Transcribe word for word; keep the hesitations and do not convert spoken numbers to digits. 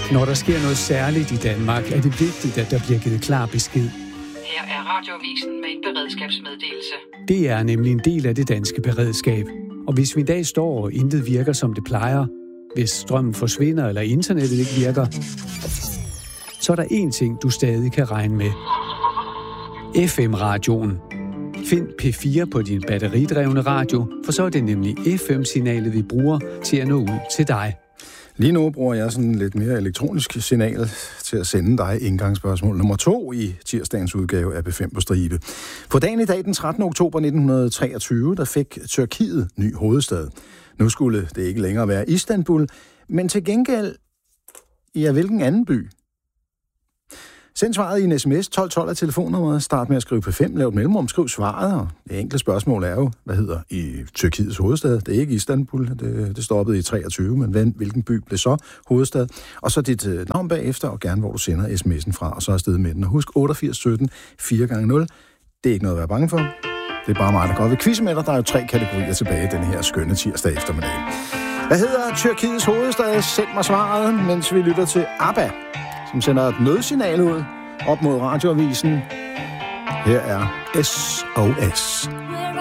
Når der sker noget særligt i Danmark, er det vigtigt, at der bliver givet klar besked. Her er Radioavisen med en beredskabsmeddelelse. Det er nemlig en del af det danske beredskab. Og hvis vi en dag står, og intet virker, som det plejer, hvis strømmen forsvinder eller internettet ikke virker, så er der én ting, du stadig kan regne med. F M-radioen. Find P fire på din batteridrevne radio, for så er det nemlig F M-signalet, vi bruger til at nå ud til dig. Lige nu bruger jeg sådan lidt mere elektronisk signal til at sende dig indgangsspørgsmål nummer to i tirsdagens udgave af P fem på stribe. På dagen i dag, den trettende oktober nitten treogtyve, der fik Tyrkiet ny hovedstad. Nu skulle det ikke længere være Istanbul, men til gengæld, ja, hvilken anden by? Send svaret i en sms, tolv tolv af telefonnummeret, start med at skrive P fem, lav et mellemrum, skriv svaret, og det enkle spørgsmål er jo, hvad hedder i Tyrkiets hovedstad? Det er ikke Istanbul, det, det stoppede i treogtyve, men hvilken by blev så hovedstad? Og så dit øh, navn bagefter, og gerne hvor du sender sms'en fra, og så afsted med den. Og husk otteogfirs sytten fire gange nul, det er ikke noget at være bange for. Det er bare mig, der går ved quizzen med dig. Der er jo tre kategorier tilbage den her skønne tirsdag eftermiddag. Hvad hedder Tyrkiets hovedstad? Send mig svaret, mens vi lytter til ABBA, som sender et nødsignal ud op mod Radioavisen. Her er S O S.